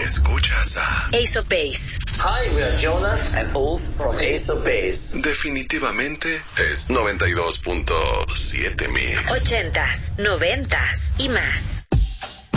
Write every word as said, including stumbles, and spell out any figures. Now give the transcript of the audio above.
Escuchas a Ace of Base. Hi, we are Jonas and Ulf from Ace of Base. Definitivamente es noventa y dos punto siete Mix. Ochentas, noventas y más.